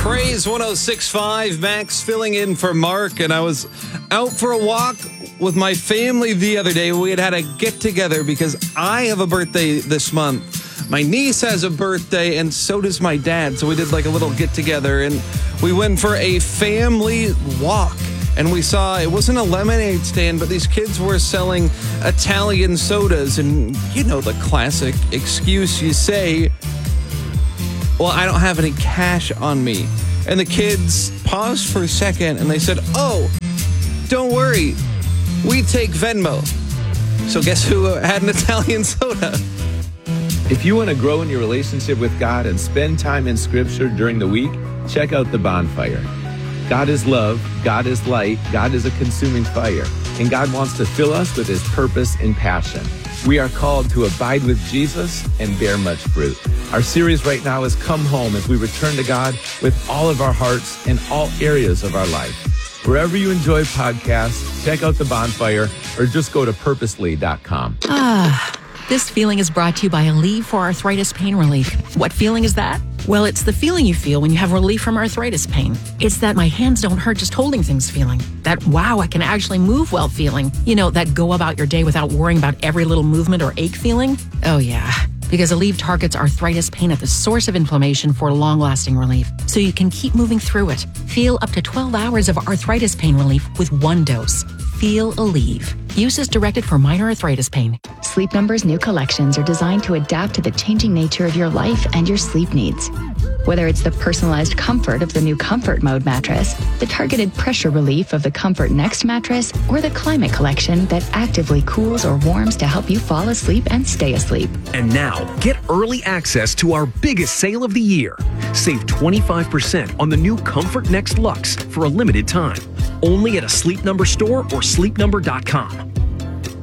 Praise 106.5, Max filling in for Mark, and I was out for a walk with my family the other day. We had a get-together because I have a birthday this month. My niece has a birthday, and so does my dad, so we did like a little get-together, and we went for a family walk. And we saw, it wasn't a lemonade stand, but these kids were selling Italian sodas, and you know the classic excuse you say, well, I don't have any cash on me. And the kids paused for a second and they said, oh, don't worry, we take Venmo. So guess who had an Italian soda? If you want to grow in your relationship with God and spend time in Scripture during the week, check out The Bonfire. God is love, God is light, God is a consuming fire, and God wants to fill us with His purpose and passion. We are called to abide with Jesus and bear much fruit. Our series right now is Come Home as we return to God with all of our hearts in all areas of our life. Wherever you enjoy podcasts, check out The Bonfire or just go to purposely.com. This feeling is brought to you by Aleve for arthritis pain relief. What feeling is that? Well, it's the feeling you feel when you have relief from arthritis pain. It's that my hands don't hurt just holding things feeling. That, wow, I can actually move well feeling. You know, that go about your day without worrying about every little movement or ache feeling. Oh, yeah. Because Aleve targets arthritis pain at the source of inflammation for long-lasting relief, so you can keep moving through it. Feel up to 12 hours of arthritis pain relief with one dose. Feel Aleve. Use is directed for minor arthritis pain. Sleep Number's new collections are designed to adapt to the changing nature of your life and your sleep needs. Whether it's the personalized comfort of the new Comfort Mode mattress, the targeted pressure relief of the Comfort Next mattress, or the Climate Collection that actively cools or warms to help you fall asleep and stay asleep. And now, get early access to our biggest sale of the year. Save 25% on the new Comfort Next Luxe for a limited time. Only at a Sleep Number store or sleepnumber.com.